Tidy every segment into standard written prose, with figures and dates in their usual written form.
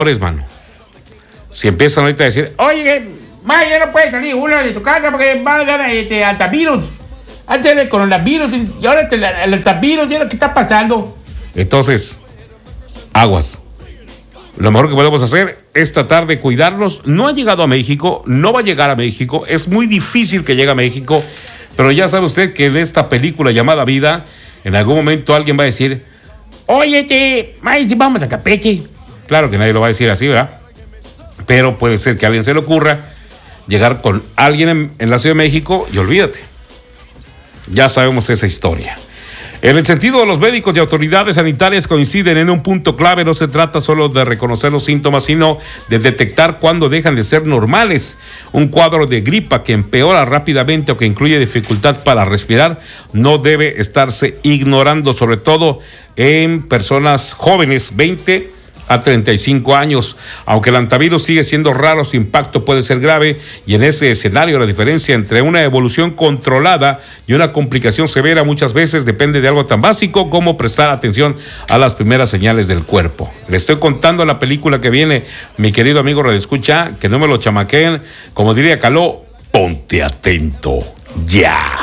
mano. Si empiezan ahorita a decir, oye, ma, ya no puede salir uno de tu casa porque va a dar antivirus. Antes del coronavirus y ahora el antivirus, ¿ya lo que está pasando? Entonces, aguas. Lo mejor que podemos hacer es tratar de cuidarnos. No ha llegado a México, no va a llegar a México. Es muy difícil que llegue a México. Pero ya sabe usted que en esta película llamada Vida, en algún momento alguien va a decir, oye, vamos a Campeche. Claro que nadie lo va a decir así, ¿verdad? Pero puede ser que a alguien se le ocurra llegar con alguien en la Ciudad de México y olvídate. Ya sabemos esa historia. En el sentido de los médicos y autoridades sanitarias coinciden en un punto clave. No se trata solo de reconocer los síntomas, sino de detectar cuándo dejan de ser normales. Un cuadro de gripa que empeora rápidamente o que incluye dificultad para respirar no debe estarse ignorando, sobre todo en personas jóvenes, 20 a 35 años. Aunque el antivirus sigue siendo raro, su impacto puede ser grave, y en ese escenario la diferencia entre una evolución controlada y una complicación severa muchas veces depende de algo tan básico como prestar atención a las primeras señales del cuerpo. Le estoy contando la película que viene, mi querido amigo radioescucha, que no me lo chamaqueen, como diría Caló, ponte atento, ya.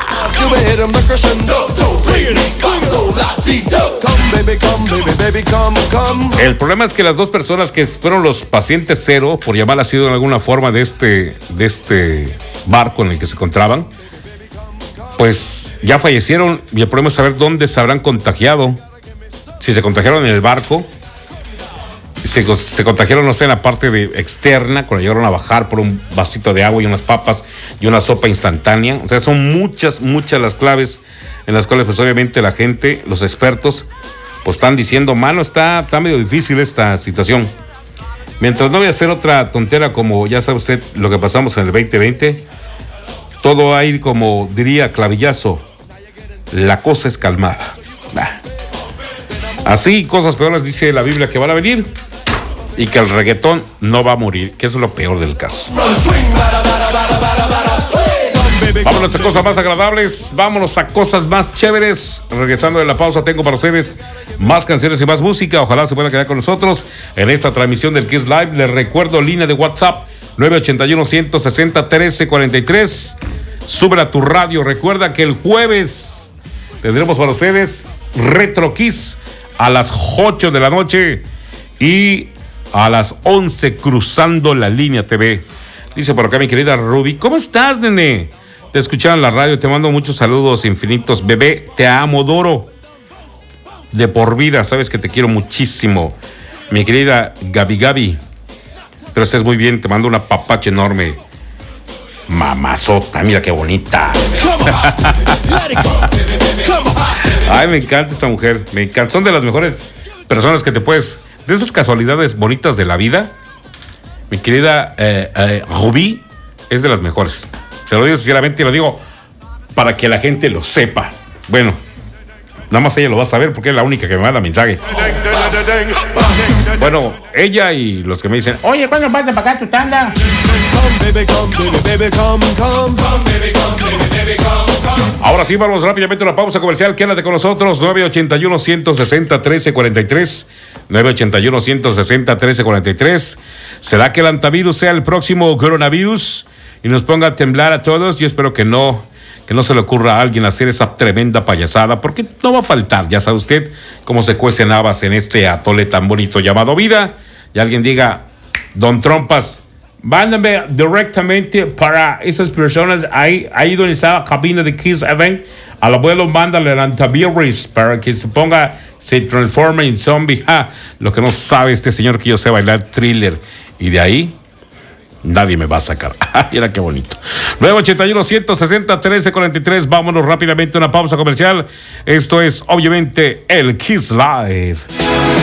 El problema es que las dos personas que fueron los pacientes cero, por llamarla así de alguna forma, de este barco en el que se encontraban, pues ya fallecieron, y el problema es saber dónde se habrán contagiado. Si se contagiaron en el barco, se contagiaron, no sé, en la parte externa, cuando llegaron a bajar por un vasito de agua y unas papas y una sopa instantánea. O sea, son muchas las claves en las cuales, pues obviamente la gente, los expertos, pues están diciendo, mano, está medio difícil esta situación. Mientras no voy a hacer otra tontera como ya sabe usted lo que pasamos en el 2020, todo va a ir como diría Clavillazo, la cosa es calmada. Así, cosas peores dice la Biblia que van a venir, y que el reggaetón no va a morir, que eso es lo peor del caso. Vámonos a cosas más agradables, vámonos a cosas más chéveres. Regresando de la pausa, tengo para ustedes más canciones y más música. Ojalá se puedan quedar con nosotros en esta transmisión del Kiss Live. Les recuerdo, línea de WhatsApp 981-160-1343. Sube a tu radio. Recuerda que el jueves tendremos para ustedes Retro Kiss a las 8 de la noche y a las 11 cruzando la línea TV. Dice por acá mi querida Ruby, ¿cómo estás, nene? Te escuchaba en la radio, te mando muchos saludos infinitos. Bebé, te amo, Doro. De por vida, sabes que te quiero muchísimo. Mi querida Gaby. Pero estés muy bien, te mando una papacha enorme. Mamazota, mira qué bonita. Ay, me encanta esta mujer. Me encanta, son de las mejores personas que te puedes... De esas casualidades bonitas de la vida, mi querida Ruby es de las mejores. Se lo digo sinceramente y lo digo para que la gente lo sepa. Bueno, nada más ella lo va a saber porque es la única que me manda mensaje. Bueno, ella y los que me dicen, oye, ¿cuándo vas a pagar tu tanda? Ahora sí, vamos rápidamente a una pausa comercial. Quédate con nosotros, 981-160-1343. 981-160-1343. ¿Será que el antivirus sea el próximo coronavirus y nos ponga a temblar a todos? Yo espero que no se le ocurra a alguien hacer esa tremenda payasada, porque no va a faltar, ya sabe usted cómo se cuecen habas en este atole tan bonito llamado vida, y alguien diga, don Trompas, mándame directamente para esas personas ahí donde está la cabina de Kiss FM, al abuelo mándale el antivirus para que se transforme en zombie. Lo que no sabe este señor que yo sé bailar Thriller, y de ahí nadie me va a sacar. Mira qué bonito. 981-160-1343. Vámonos rápidamente a una pausa comercial. Esto es obviamente el Kiss Live.